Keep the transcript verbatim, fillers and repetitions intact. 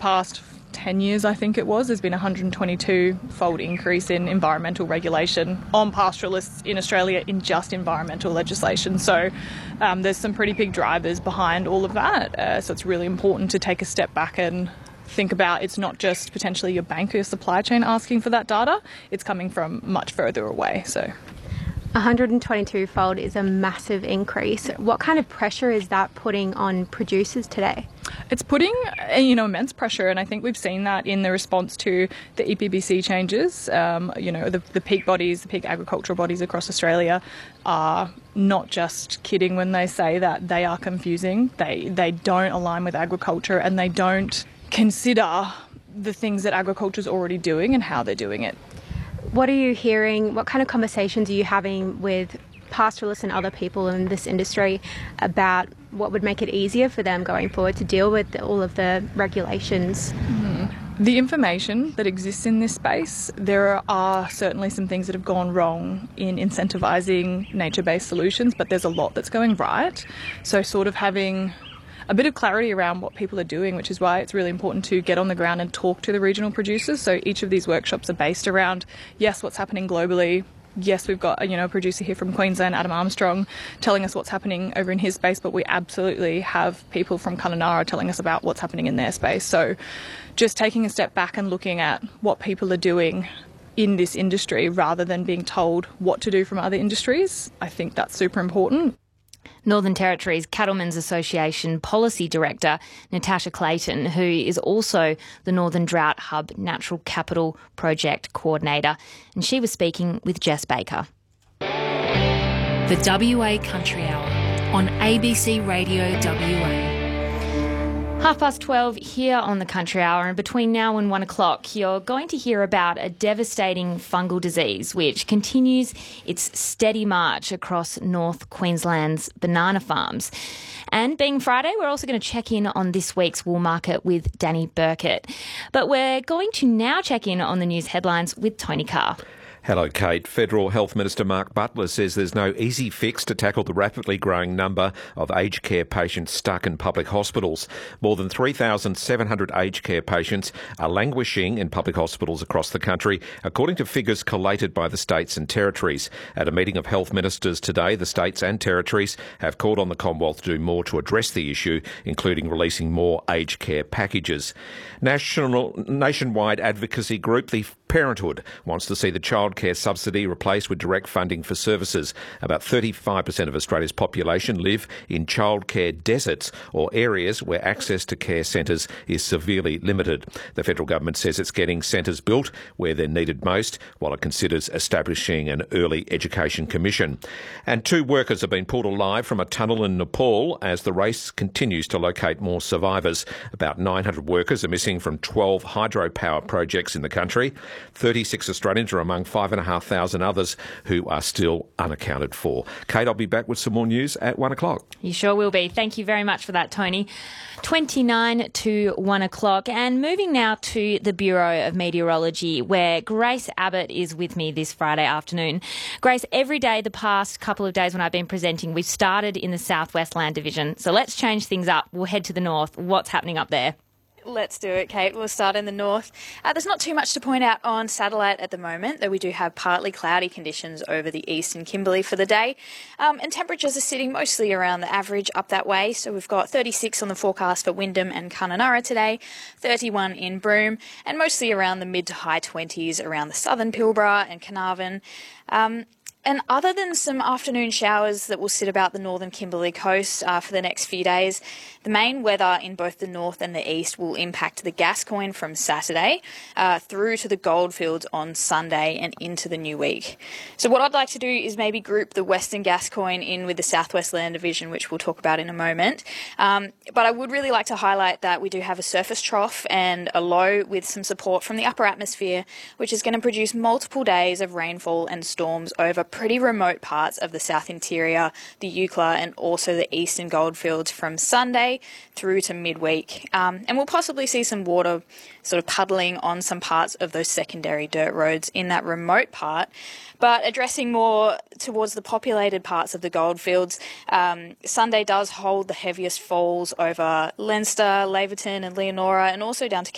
past ten years, I think it was, there's been a one hundred twenty-two fold increase in environmental regulation on pastoralists in Australia in just environmental legislation. So um, there's some pretty big drivers behind all of that. Uh, so it's really important to take a step back and think about it's not just potentially your bank or your supply chain asking for that data, it's coming from much further away. So one hundred twenty-two fold is a massive increase. What kind of pressure is that putting on producers today? It's putting, you know, immense pressure, and I think we've seen that in the response to the E P B C changes. Um, you know, the, the peak bodies, the peak agricultural bodies across Australia are not just kidding when they say that they are confusing. They they don't align with agriculture, and they don't consider the things that agriculture is already doing and how they're doing it. What are you hearing? What kind of conversations are you having with pastoralists and other people in this industry about what would make it easier for them going forward to deal with all of the regulations? Mm. The information that exists in this space, there are certainly some things that have gone wrong in incentivising nature-based solutions, but there's a lot that's going right. So sort of having a bit of clarity around what people are doing, which is why it's really important to get on the ground and talk to the regional producers. So each of these workshops are based around, yes, what's happening globally. Yes, we've got you know a producer here from Queensland, Adam Armstrong, telling us what's happening over in his space, but we absolutely have people from Kununurra telling us about what's happening in their space. So just taking a step back and looking at what people are doing in this industry rather than being told what to do from other industries, I think that's super important. Northern Territory's Cattlemen's Association Policy Director, Natasha Clayton, who is also the Northern Drought Hub Natural Capital Project Coordinator, and she was speaking with Jess Baker. The W A Country Hour on A B C Radio W A. Half past twelve here on the Country Hour, and between now and one o'clock you're going to hear about a devastating fungal disease which continues its steady march across North Queensland's banana farms. And being Friday, we're also going to check in on this week's wool market with Danny Burkett. But we're going to now check in on the news headlines with Tony Carr. Hello, Kate. Federal Health Minister Mark Butler says there's no easy fix to tackle the rapidly growing number of aged care patients stuck in public hospitals. More than three thousand seven hundred aged care patients are languishing in public hospitals across the country, according to figures collated by the states and territories. At a meeting of health ministers today, the states and territories have called on the Commonwealth to do more to address the issue, including releasing more aged care packages. National, nationwide advocacy group, the Parenthood, wants to see the childcare subsidy replaced with direct funding for services. About thirty-five percent of Australia's population live in childcare deserts or areas where access to care centres is severely limited. The federal government says it's getting centres built where they're needed most, while it considers establishing an early education commission. And two workers have been pulled alive from a tunnel in Nepal as the race continues to locate more survivors. About nine hundred workers are missing from twelve hydropower projects in the country. thirty-six Australians are among five and a half thousand others who are still unaccounted for. Kate, I'll be back with some more news at one o'clock. You sure will be. Thank you very much for that, Tony. twenty-nine to one o'clock. And moving now to the Bureau of Meteorology, where Grace Abbott is with me this Friday afternoon. Grace, every day the past couple of days when I've been presenting, we've started in the Southwest Land Division. So let's change things up. We'll head to the north. What's happening up there? Let's do it, Kate. We'll start in the north. Uh, there's not too much to point out on satellite at the moment, though we do have partly cloudy conditions over the eastern Kimberley for the day. Um, and temperatures are sitting mostly around the average up that way. So we've got thirty-six on the forecast for Wyndham and Kununurra today, thirty-one in Broome, and mostly around the mid to high twenties around the southern Pilbara and Carnarvon. Um, And other than some afternoon showers that will sit about the northern Kimberley coast uh, for the next few days, the main weather in both the north and the east will impact the Gascoyne from Saturday uh, through to the Goldfields on Sunday and into the new week. So what I'd like to do is maybe group the Western Gascoyne in with the Southwest Land Division, which we'll talk about in a moment. Um, but I would really like to highlight that we do have a surface trough and a low with some support from the upper atmosphere, which is going to produce multiple days of rainfall and storms over pretty remote parts of the south interior, the Eucla, and also the eastern Goldfields from Sunday through to midweek. Um, and we'll possibly see some water sort of puddling on some parts of those secondary dirt roads in that remote part. But addressing more towards the populated parts of the Goldfields, um, Sunday does hold the heaviest falls over Leinster, Laverton and Leonora, and also down to